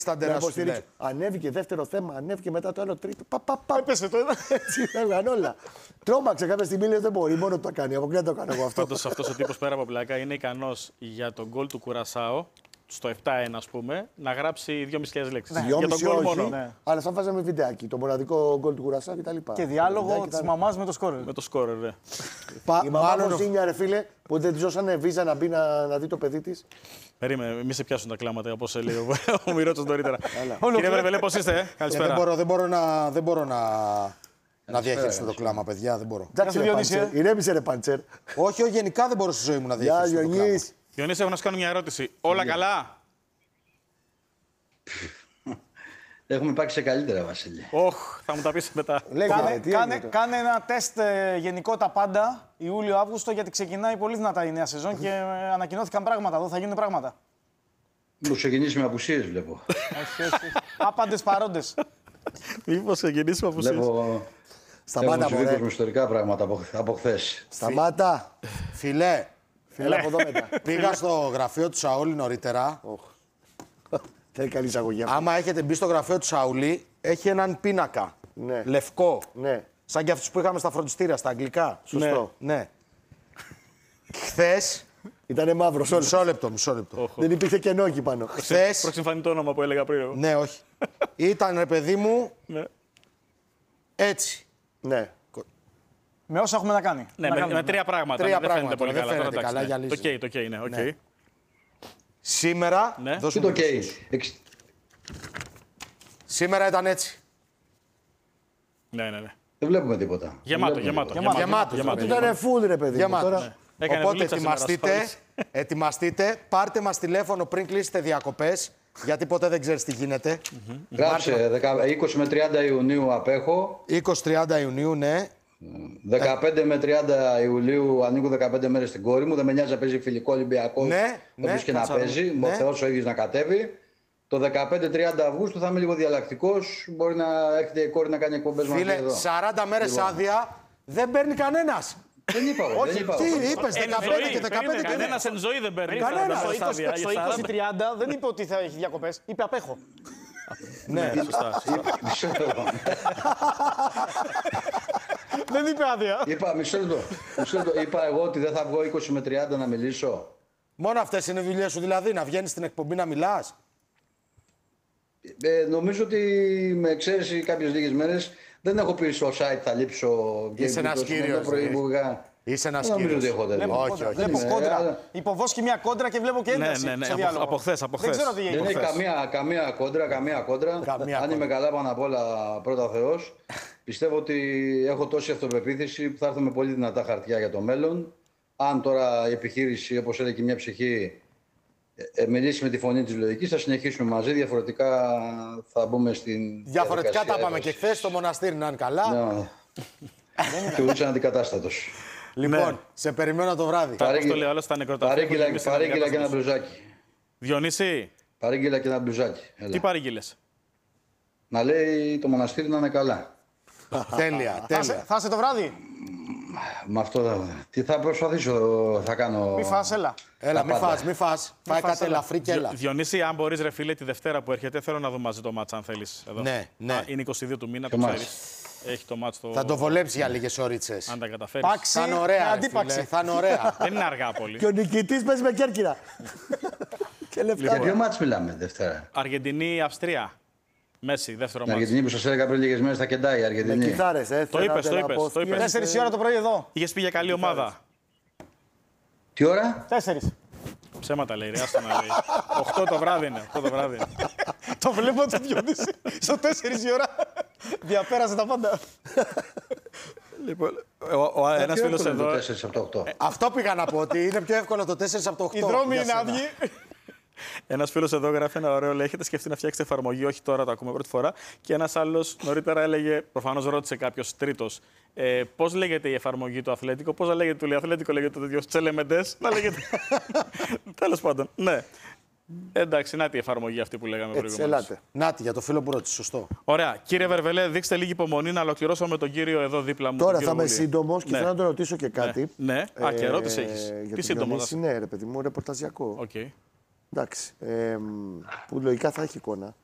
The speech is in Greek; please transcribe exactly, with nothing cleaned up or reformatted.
Στα τεράστια. Ανέβηκε δεύτερο θέμα, ανέβηκε μετά το άλλο τρίτο. Πα, πα, πα. Έπεσε το ένα. Έτσι έλεγαν όλα. Τρόμαξε κάποια στιγμή, λέει δεν μπορεί, μόνο το κάνει. Αποκλείεται να το κάνω εγώ αυτό. Πάντως αυτός ο τύπος πέρα από πλάκα είναι ικανός για τον γκολ του Κουρασάο, στο επτά ένα ας πούμε, να γράψει δύο χιλιάδες πεντακόσιες λέξεις. Ναι. Για τον γκολ μόνο. Ναι. Αλλά σαν βάζαμε βιντεάκι, το μοναδικό γκολ του Κουρασάου κτλ. Και διάλογο της μαμάς με το σκόρερ. Με το σκόρερ, ναι. Η μαμά Μοζίνια, ρε φίλε, που δεν τη δώσανε βίζα να μπει να, να δει το παιδί της. Περίμενε, μη σε πιάσουν τα κλάματα, όπως έλεγε ο Μυρότσος νωρίτερα. Κύριε Βερβελέ, πώς είστε, ε? Καλησπέρα. Δεν μπορώ, δεν μπορώ να, δεν μπορώ να, να διαχειριστώ το κλάμα, παιδιά, δεν μπορώ. Ηρέμησε ρε Παντσέρ. Όχι, όχι, γενικά δεν μπορώ στη ζωή μου να διαχειριστώ το κλάμα. Διονύση, έχω να σου κάνω μια ερώτηση. Όλα καλά? Έχουμε πάει σε καλύτερα, Βασίλη. Όχ, θα μου τα πεις μετά. Κάνε, κάνε, κάνε ένα τεστ ε, γενικό τα πάντα Ιούλιο-Αύγουστο, γιατί ξεκινάει πολύ δυνατά η νέα σεζόν και ε, ανακοινώθηκαν πράγματα. Εδώ θα γίνουν πράγματα. Μου ξεκινήσει με απουσίες, βλέπω. Άπαντες παρόντες. Μήπως ξεκινήσει με απουσίες. Βλέπω. Σταμάτα, Έχω συμβεί με ιστορικά πράγματα από, από χθες. Σταμάτα. Φιλέ, Έλα από εδώ μετά. πήγα στο γραφείο του Σαούλη νωρίτερα. Θέλει καλή εισαγωγή. Άμα έχετε μπει στο γραφείο του Σαούλη, έχει έναν πίνακα. Ναι. Λευκό. Ναι. Σαν και αυτούς που είχαμε στα φροντιστήρια, στα αγγλικά. Σωστό. Ναι. ναι. Χθες. Ήτανε μαύρο όλο. Μισό λεπτό, μισό λεπτό. Δεν υπήρχε κενό εκεί πάνω. Χθες. Προξυμφανεί το όνομα που έλεγα πριν. Ναι, όχι. Ήταν, ρε παιδί μου, Ναι. έτσι. Ναι. Με όσα έχουμε να κάνει. Ναι, να με, κάνουμε, με τρία πράγματα. Τρία ναι, δεν φαίνεται πράγματα, πολύ δεν καλά. φαίνεται Τώρα, καλά εντάξει, για ναι. λύση. Το καίει, το καίει, ναι, οκ. Ναι. Σήμερα. Ναι. δώσε Τι μου το το καίει. εξής. Εξ- Σήμερα ήταν έτσι. Ναι, ναι, ναι. Δεν βλέπουμε τίποτα. Γεμάτο, Δεν γεμάτο. βλέπουμε Γεμάτος, γεμάτο. Ήτανε full ρε παιδί. μου. Γεμάτος. Τώρα Έκανε Οπότε δουλίτσα σήμερα, ετοιμαστείτε, ασφαλής. ετοιμαστείτε, πάρτε μας τηλέφωνο πριν κλείσετε διακοπές, γιατί ποτέ δεν ξέρεις τι γίνεται. τίποτα. Γράψε δεκα- είκοσι με τριάντα Ιουνίου απέχω. είκοσι τριάντα Ιουνίου, ναι. δεκαπέντε με τριάντα Ιουλίου ανοίγω δεκαπέντε μέρες στην κόρη μου. Δεν με νοιάζει να παίζει φιλικό Ολυμπιακό. Ναι, ναι, Όποιος και να κάτσα, παίζει. ναι. Ο Θεός ο ίδιος να κατέβει. Το δεκαπέντε τριάντα Αυγούστου θα είμαι λίγο διαλλακτικός. Μπορεί να έρχεται η κόρη να κάνει εκπομπές μαζί Φίλε, εδώ. σαράντα μέρες Λοιπόν. άδεια δεν παίρνει κανένας. Δεν είπα εγώ. δεν είπα Τι εγώ. είπες, δεκαπέντε και δεκαπέντε και Κανένα εν ζωή δεν παίρνει. Κανένα. σαράντα Στο στάδια, είκοσι- στο για σαράντα. είκοσι τριάντα δεν είπε ότι θα έχει διακοπές. Είπε απέχω. Ναι, Σωστά, σωστά. Μισό λεπτό. Δεν είπε άδεια. Είπα, μισό λεπτό. Μισό λεπτό. Είπα εγώ ότι δεν θα βγω είκοσι με τριάντα να μιλήσω. μόνο αυτές είναι οι δουλειές σου, δηλαδή, να βγαίνεις στην εκπομπή να μιλάς. Ε, νομίζω ότι με εξαίρεση κάποιες λίγες μέρες δεν έχω πει στο site θα λείψω. και Είσαι ένας εκτός με κύριος, Το πρωί ε. που είχα. Είσαι ένας Δεν νομίζω κύριος. ότι έχω τέτοιο. Βλέπω Όχι, κόντρα. όχι. Βλέπω Ναι, κόντρα. αλλά- Υποβόσκει μια κόντρα και βλέπω και ένταση ναι, ναι, σε από- διάλογο. από χθες, από Δεν χθες. ξέρω τι Δεν έγινε. είναι χθες. καμία, καμία κόντρα, καμία κόντρα. Καμία Αν κόντρα. είμαι καλά πάνω απ' όλα, πρώτα Θεός. Πιστεύω ότι έχω τόση αυτοπεποίθηση που θα έρθω με πολύ δυνατά χαρτιά για το μέλλον. Αν τώρα η επιχείρηση, όπως έλεγε και μια ψυχή, ε, μιλήσει με τη φωνή της λογικής, θα συνεχίσουμε μαζί. Διαφορετικά θα μπούμε στην. Διαφορετικά τα διαδικασία είπαμε και έβασης. χθες στο μοναστήρι να είναι καλά. Ναι. Και ούτε αντικατάστατος. Λοιπόν, Ναι. σε περιμένω το βράδυ. Τα πώς το λέει, άλλος τα νεκροταφεία. Παρήγγειλα Εμείς είναι παρήγγειλα και ένα αντικατάστατος. μπλουζάκι. Διονύση, Παρήγγειλα και ένα μπλουζάκι. Έλα. τι παρήγγειλες? Να λέει το μοναστήρι να είναι καλά. Τέλεια, Θα τέλεια. είσαι- Θα είσαι το βράδυ. Με αυτό θα... Τι θα προσπαθήσω, θα κάνω. Μη φας, έλα. Έλα, τα μη πάντα. φας, μη φας. Φάει φας, κάτι έλα. ελαφρύ και έλα. Διονύση, αν μπορείς ρε φίλε τη Δευτέρα που έρχεται, θέλω να δω μαζί το μάτς αν θέλεις. Εδώ. Ναι, ναι. Α, είναι είκοσι δύο του μήνα, το Ποιο ξέρεις. Έχει το μάτς το... Θα το βολέψει για λίγες ωρίτσες. Αν τα καταφέρεις. Πάξη Θα είναι με ωραία, ρε αντίπαξη. φίλε, θα είναι ωραία. Δεν είναι αργά πολύ. και ο νικητής παίζει με Κέρκυρα. Και λεφτά. Για ποιο μάτς μιλάμε Δευτέρα. Αργεντινή-Αυστρία. Μέση, δεύτερο Την μάτς. Αργεντινή που σας έλεγα πριν λίγες μέρες θα κεντάει η Με Αργεντινή. κιθάρες, ε. Το είπες, το είπες, το είπες. Τέσσερις η ώρα το πρωί εδώ. Είχες πει για καλή ομάδα. Τι ώρα? Τέσσερις. Ψέματα λέει, ρε, άστο να λέει. οκτώ το βράδυ είναι, οκτώ το βράδυ είναι. Το βλέπω το Διονύση. Στο τέσσερις η ώρα. Διαπέρασε τα πάντα. Λοιπόν, ο, ο, ένας Πιο φίλος εύκολο είναι εδώ, το τέσσερα από το οκτώ. Αυτό πήγα να πω, ότι είναι πιο εύκολο το τέσσερα από το οκτώ. Οι δρόμοι για είναι σένα. άδειοι. ένας φίλος εδώ γράφει ένα ωραίο, λέει, έχετε σκεφτεί να φτιάξετε εφαρμογή, όχι τώρα, το ακούμε πρώτη φορά. Και ένας άλλος νωρίτερα έλεγε, προφανώς ρώτησε κάποιος τρίτος, ε, πώς λέγεται η εφαρμογή του Αθλέτικο, πώς θα λέγεται, του λέει Αθλέτικο, λέγεται το δύο Τσελεμεντές, να λέγεται. Τέλος πάντων, ναι. Εντάξει, να τη εφαρμογή αυτή που λέγαμε Έτσι, προηγουμένως. ελάτε. Νάτι, για το φίλο που ρώτησε, σωστό. Ωραία. Κύριε Βερβελέ, δείξτε λίγη υπομονή να ολοκληρώσω με τον κύριο εδώ δίπλα μου. Τώρα τον θα κύριο είμαι Βουλή. σύντομο και Ναι. θέλω να τον ρωτήσω και κάτι. Ναι. Α, και ερώτηση έχεις. Για Τι τον σύντομο Διονύση, θα ναι, ρε παιδί μου, ρεπορταζιακό. Οκ. Εντάξει. Ε, που λογικά θα έχει εικόνα.